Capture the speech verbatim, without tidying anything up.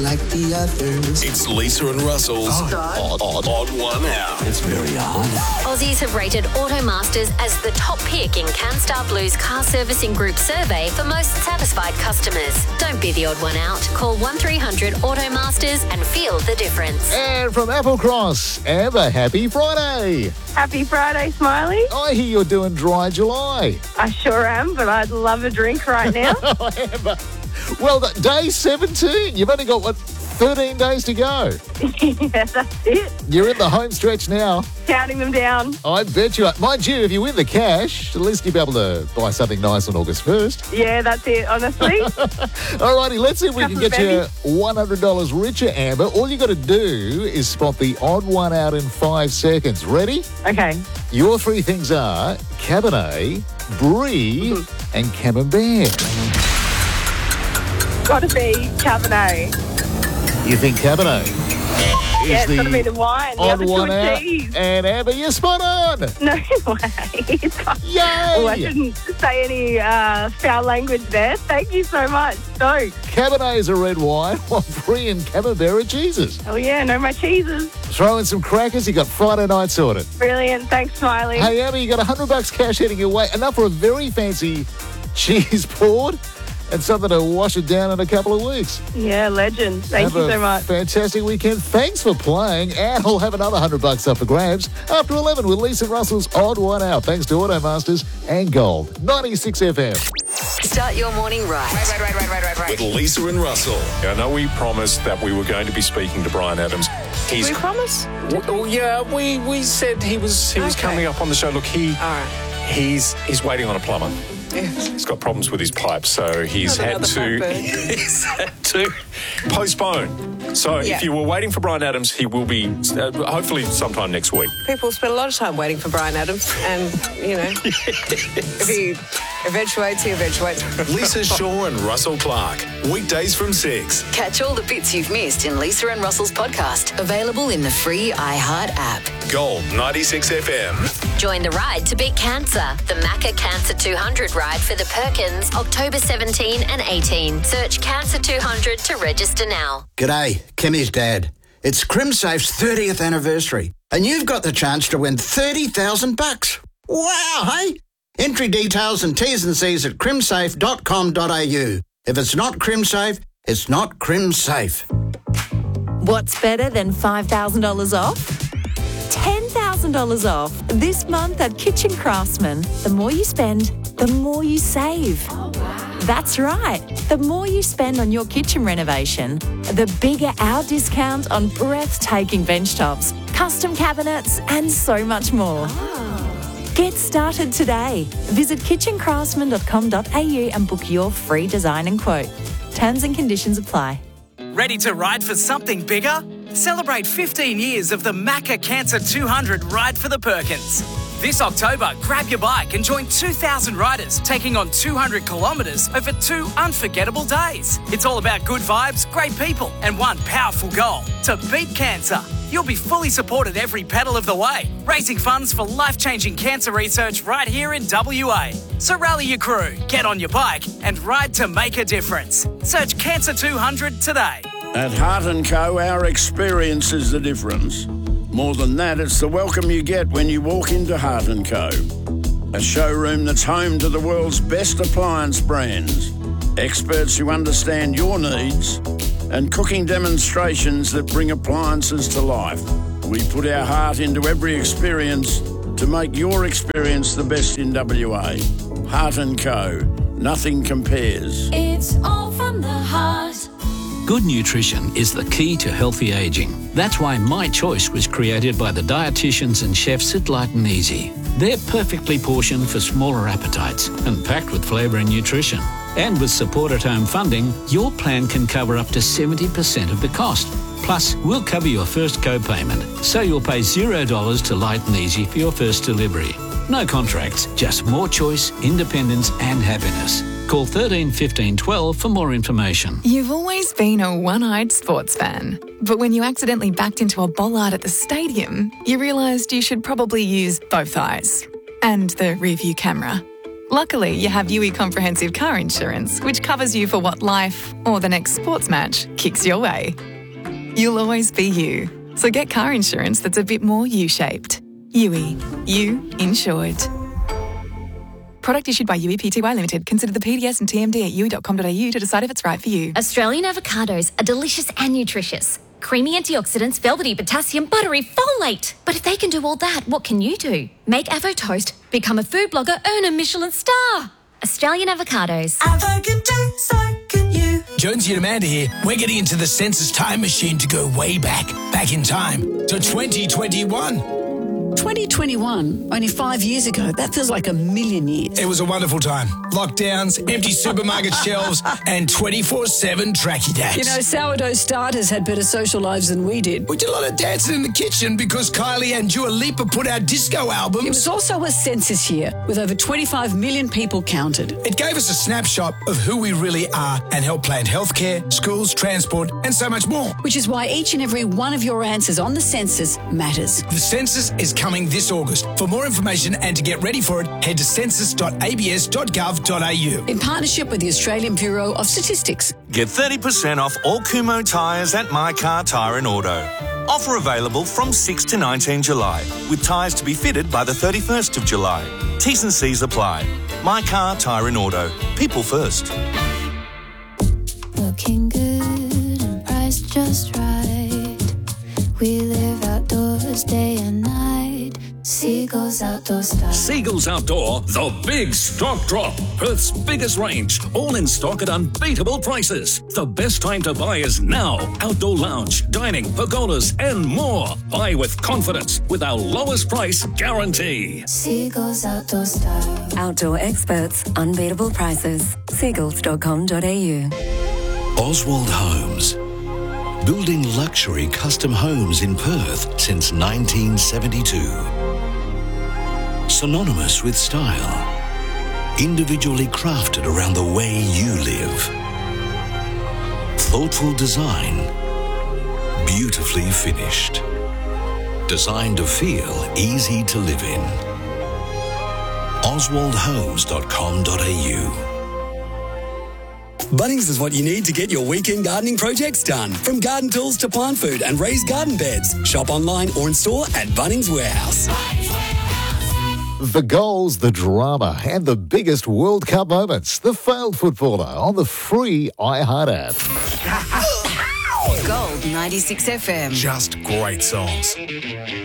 like the others. It's Lisa and Russell's Odd, odd, odd One Out. It's very odd. Aussies have rated Automasters as the top pick in CanStar Blue's car servicing group survey for most satisfied customers. Don't be the odd one out. Call one three hundred Automasters and feel the difference. And from Applecross, Amber, happy Friday. Happy Friday, Smiley. I hear you're doing Dry July. I sure am, but I'd love a drink right now. Oh, Amber. Well, the- day seventeen. You've only got, what, thirteen days to go. Yeah, that's it. You're in the home stretch now. Counting them down. I bet you are. Mind you, if you win the cash, at least you'll be able to buy something nice on August first. Yeah, that's it, honestly. All righty, let's see if we Couple can get of you one hundred dollars richer, Amber. All you got to do is spot the odd one out in five seconds. Ready? Okay. Your three things are Cabernet, Brie, and Camembert. Gotta be Cabernet. You think Cabernet is Yeah, it's the gotta be the wine. The odd other two one are out? cheese. And Amber, you're spot on. No way. It's got- Yay! Oh, I shouldn't say any uh, foul language there. Thank you so much. So, Cabernet is a red wine, while Brie and Camembert are cheeses. oh yeah, no more cheeses. Throw in some crackers, you got Friday night sorted. Brilliant. Thanks, Smiley. Hey, Amber, you got one hundred bucks cash heading your way. Enough for a very fancy cheese board and something to wash it down in a couple of weeks. Yeah, legend. Thank have you a so much. fantastic weekend. Thanks for playing. And we'll have another one hundred bucks up for grabs after eleven with Lisa Russell's Odd One Out. Thanks to Automasters and Gold. ninety-six F M. Start your morning right. Right, right, right, right, right, right. With Lisa and Russell. I know we promised that we were going to be speaking to Bryan Adams. He's, We promise? W- oh, yeah, we, we said he was he was Okay. coming up on the show. Look, he All right. he's he's waiting on a plumber. Yeah. He's got problems with his pipes, so he's Not had another to blackbird. he's had to postpone. So Yeah. if you were waiting for Bryan Adams, he will be uh, hopefully sometime next week. People spend a lot of time waiting for Bryan Adams, and, you know, if he eventuates, he eventuates. Lisa Shaw and Russell Clark. Weekdays from six. Catch all the bits you've missed in Lisa and Russell's podcast. Available in the free iHeart app. Gold ninety-six F M. Join the ride to beat cancer. The Macca Cancer two hundred ride for the Perkins, October seventeenth and eighteenth. Search Cancer two hundred to register now. G'day, Kimmy's dad. It's CrimSafe's thirtieth anniversary, and you've got the chance to win thirty thousand bucks. Wow, hey? Entry details and T's and C's at crimsafe dot com dot a u. If it's not CrimSafe, it's not CrimSafe. What's better than five thousand dollars off? ten thousand dollars off this month at Kitchen Craftsman. The more you spend, the more you save. That's right. The more you spend on your kitchen renovation, the bigger our discount on breathtaking bench tops, custom cabinets, and so much more. Get started today. Visit kitchen craftsman dot com dot a u and book your free design and quote. Terms and conditions apply. Ready to ride for something bigger? Celebrate fifteen years of the Macca Cancer two hundred Ride for the Perkins. This October, grab your bike and join two thousand riders taking on two hundred kilometres over two unforgettable days. It's all about good vibes, great people, and one powerful goal: to beat cancer. You'll be fully supported every pedal of the way, raising funds for life-changing cancer research right here in W A. So rally your crew, get on your bike, and ride to make a difference. Search Cancer two hundred today. At Heart and Co, our experience is the difference. More than that, it's the welcome you get when you walk into Heart and Co. A showroom that's home to the world's best appliance brands, experts who understand your needs, and cooking demonstrations that bring appliances to life. We put our heart into every experience to make your experience the best in W A. Heart and Co. Nothing compares. It's all from the heart. Good nutrition is the key to healthy ageing. That's why My Choice was created by the dietitians and chefs at Light and Easy. They're perfectly portioned for smaller appetites and packed with flavour and nutrition. And with support at home funding, your plan can cover up to seventy percent of the cost. Plus, we'll cover your first co-payment, so you'll pay zero dollars to Light and Easy for your first delivery. No contracts, just more choice, independence and happiness. Call thirteen fifteen twelve for more information. You've always been a one-eyed sports fan, but when you accidentally backed into a bollard at the stadium, you realised you should probably use both eyes and the rear-view camera. Luckily, you have U E Comprehensive Car Insurance, which covers you for what life, or the next sports match, kicks your way. You'll always be you. So get car insurance that's a bit more U-shaped. U E. You insured. Product issued by U E P T Y Limited. Consider the P D S and T M D at u e dot com dot a u to decide if it's right for you. Australian avocados are delicious and nutritious. Creamy antioxidants, velvety potassium, buttery folate. But if they can do all that, what can you do? Make Avo Toast, become a food blogger, earn a Michelin star. Australian avocados. Avo can do, so can you. Jonesy and Amanda here. We're getting into the census time machine to go way back, back in time to twenty twenty-one. twenty twenty-one, only five years ago. That feels like a million years. It was a wonderful time. Lockdowns, empty supermarket shelves, and twenty-four seven tracky dads. You know, sourdough starters had better social lives than we did. We did a lot of dancing in the kitchen because Kylie and Dua Lipa put out disco albums. It was also a census year with over twenty-five million people counted. It gave us a snapshot of who we really are and helped plan healthcare, schools, transport, and so much more. Which is why each and every one of your answers on the census matters. The census is coming this August. For more information and to get ready for it, head to census dot a b s dot gov dot a u. In partnership with the Australian Bureau of Statistics. Get thirty percent off all Kumho tyres at My Car Tyre and Auto. Offer available from sixth to nineteenth July, with tyres to be fitted by the thirty-first of July. T's and C's apply. My Car Tyre and Auto. People first. Looking good and priced just right. We live outdoors day and night. Seagulls Outdoor Style. Seagulls Outdoor, the big stock drop. Perth's biggest range, all in stock at unbeatable prices. The best time to buy is now. Outdoor lounge, dining, pergolas, and more. Buy with confidence with our lowest price guarantee. Seagulls Outdoor Style. Outdoor experts, unbeatable prices. seagulls dot com dot a u. Oswald Homes. Building luxury custom homes in Perth since nineteen seventy-two. Synonymous with style. Individually crafted around the way you live. Thoughtful design. Beautifully finished. Designed to feel easy to live in. oswald homes dot com dot a u. Bunnings is what you need to get your weekend gardening projects done. From garden tools to plant food and raised garden beds. Shop online or in store at Bunnings Warehouse. The goals, the drama, and the biggest World Cup moments. The Failed Footballer on the free iHeart app. Gold ninety-six F M. Just great songs.